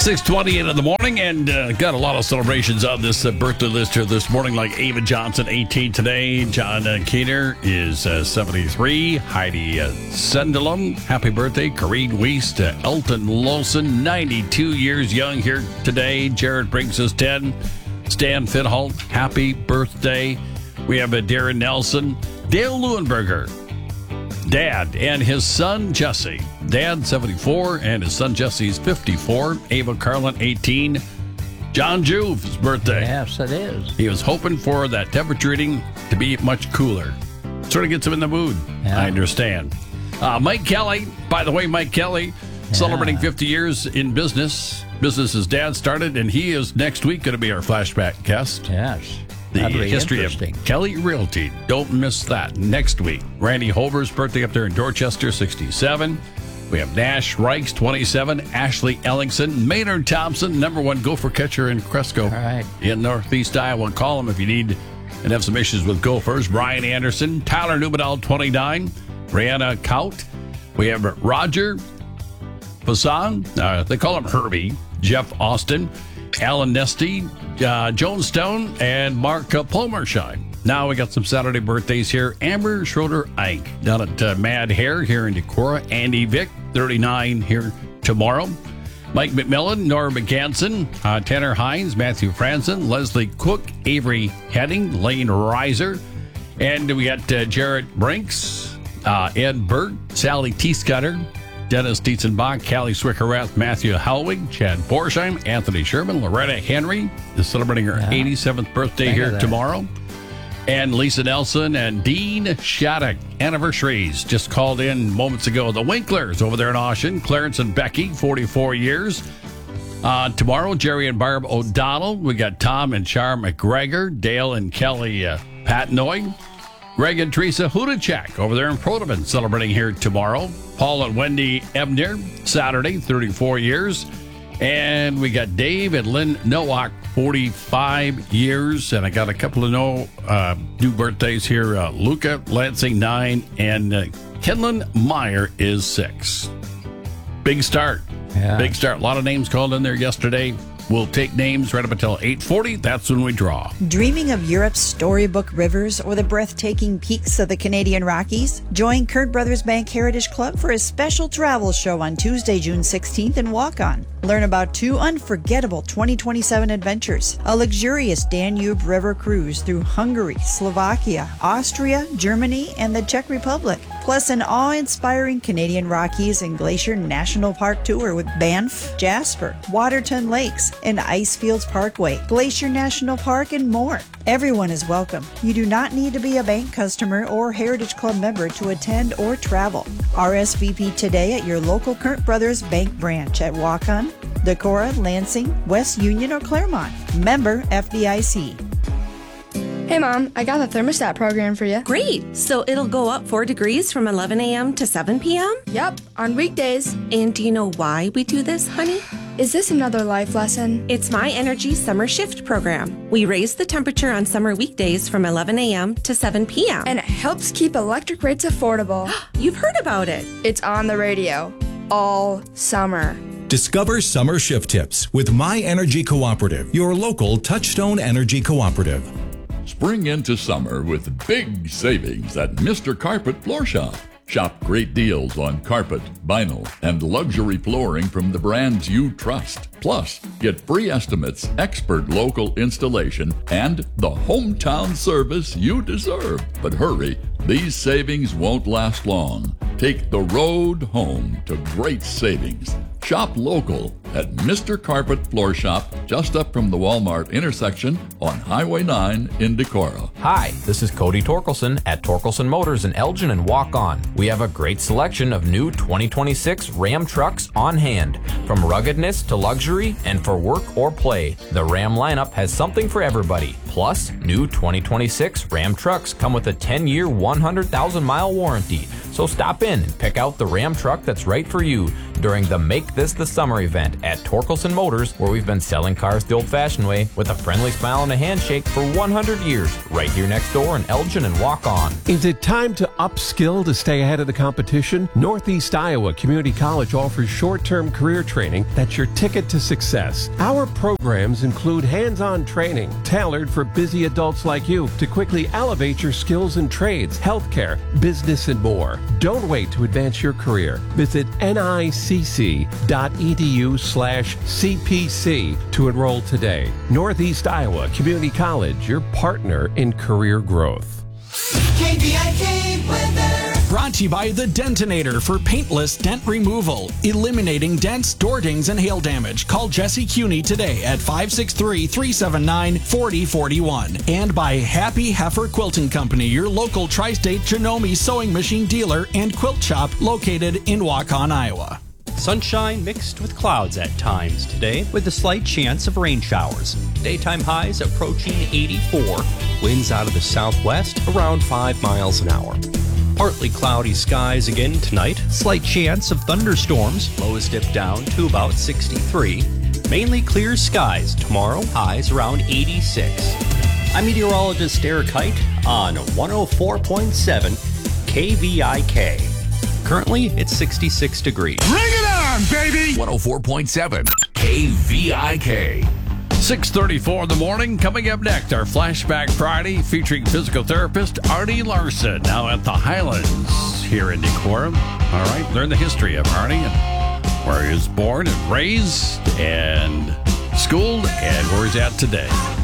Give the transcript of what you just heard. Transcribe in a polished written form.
6:28 in the morning, and got a lot of celebrations on this birthday list here this morning, like Ava Johnson, 18 today. John Keener is 73. Heidi Sunderland, happy birthday. Corrine Wiest, Elton Lawson, 92 years young here today. Jared Briggs is 10. Stan Fitholt, happy birthday. We have Darren Nelson. Dale Leuenberger, Dad, and his son Jesse. Dad, 74, and his son Jesse's 54. Ava Carlin, 18. John Juve's birthday. Yes, it is. He was hoping for that temperature reading to be much cooler. Sort of gets him in the mood, I understand. Mike Kelly, by the way, Mike Kelly, celebrating 50 years in business. Business his dad started, and he is next week going to be our flashback guest. Yes. The history of Kelly Realty. Don't miss that next week. Randy Holber's birthday up there in Dorchester, 67. We have Nash Reichs, 27. Ashley Ellingson. Maynard Thompson, number one gopher catcher in Cresco. All right. In Northeast Iowa. Call him if you need and have some issues with gophers. Brian Anderson. Tyler Newbadal, 29. Brianna Kaut. We have Roger Passan. They call him Herbie. Jeff Austin. Alan Nesty, Joan Stone, and Mark Plomersheim. Now we got some Saturday birthdays here. Amber Schroeder-Ike down at Mad Hair here in Decorah. Andy Vick, 39 here tomorrow. Mike McMillan, Nora McGanson, Tanner Hines, Matthew Franson, Leslie Cook, Avery Heading, Lane Reiser. And we got Jarrett Brinks, Ed Burt, Sally Teescutter, Dennis Dietzenbach, Callie Swickerath, Matthew Helwig, Chad Borsheim, Anthony Sherman, Loretta Henry is celebrating her 87th birthday here tomorrow. And Lisa Nelson and Dean Shattuck. Anniversaries just called in moments ago. The Winklers over there in Austin. Clarence and Becky, 44 years. Tomorrow, Jerry and Barb O'Donnell. We got Tom and Char McGregor, Dale and Kelly Patnoy. Greg and Teresa Hudacek over there in Protoman celebrating here tomorrow. Paul and Wendy Ebner, Saturday, 34 years. And we got Dave and Lynn Nowak, 45 years. And I got a couple of new birthdays here. Luca Lansing, 9. And Kenlon Meyer is 6. Big start. Yeah. Big start. A lot of names called in there yesterday. We'll take names right up until 8:40. That's when we draw. Dreaming of Europe's storybook rivers or the breathtaking peaks of the Canadian Rockies? Join Kurt Brothers Bank Heritage Club for a special travel show on Tuesday, June 16th in Walk-On. Learn about 2 unforgettable 2027 adventures. A luxurious Danube River cruise through Hungary, Slovakia, Austria, Germany, and the Czech Republic. Plus an awe-inspiring Canadian Rockies and Glacier National Park tour with Banff, Jasper, Waterton Lakes, and Icefields Parkway, Glacier National Park, and more. Everyone is welcome. You do not need to be a bank customer or Heritage Club member to attend or travel. RSVP today at your local Kurt Brothers Bank branch at Walk-On, Decorah, Lansing, West Union, or Claremont. Member FDIC. Hey, Mom, I got the thermostat program for you. Great. So it'll go up 4 degrees from 11 a.m. to 7 p.m.? Yep, on weekdays. And do you know why we do this, honey? Is this another life lesson? It's My Energy Summer Shift program. We raise the temperature on summer weekdays from 11 a.m. to 7 p.m. And it helps keep electric rates affordable. You've heard about it. It's on the radio all summer. Discover summer shift tips with My Energy Cooperative, your local Touchstone Energy Cooperative. Spring into summer with big savings at Mr. Carpet Floor Shop. Shop great deals on carpet, vinyl, and luxury flooring from the brands you trust. Plus, get free estimates, expert local installation, and the hometown service you deserve. But hurry, these savings won't last long. Take the road home to great savings. Shop local at Mr. Carpet Floor Shop, just up from the Walmart intersection on Highway 9 in Decorah. Hi, this is Cody Torkelson at Torkelson Motors in Elgin and Walk-On. We have a great selection of new 2026 Ram trucks on hand. From ruggedness to luxury and for work or play, the Ram lineup has something for everybody. Plus, new 2026 Ram trucks come with a 10-year, 100,000-mile warranty. So stop in and pick out the Ram truck that's right for you during the Make This the Summer event at Torkelson Motors, where we've been selling cars the old-fashioned way with a friendly smile and a handshake for 100 years. Right here next door in Elgin and Walk On. Is it time to upskill to stay ahead of the competition? Northeast Iowa Community College offers short-term career training that's your ticket to success. Our programs include hands-on training tailored for busy adults like you to quickly elevate your skills in trades, healthcare, business, and more. Don't wait to advance your career. Visit nicc.edu/CPC to enroll today. Northeast Iowa Community College, your partner in career growth. KVIK weather. Brought to you by the Dentinator for paintless dent removal, eliminating dents, door dings, and hail damage. Call Jesse Cuney today at 563-379-4041. And by Happy Heifer Quilting Company, your local tri-state Janome sewing machine dealer and quilt shop located in Waukon, Iowa. Sunshine mixed with clouds at times today with a slight chance of rain showers. Daytime highs approaching 84. Winds out of the southwest around 5 miles an hour. Partly cloudy skies again tonight. Slight chance of thunderstorms. Lows dip down to about 63. Mainly clear skies tomorrow. Highs around 86. I'm meteorologist Eric Height on 104.7 KVIK. Currently, it's 66 degrees. Bring it on, baby! 104.7 KVIK. 6:34 in the morning. Coming up next, our Flashback Friday featuring physical therapist Arnie Larson, now at the Highlands here in Decorah. All right, learn the history of Arnie and where he was born and raised and schooled and where he's at today.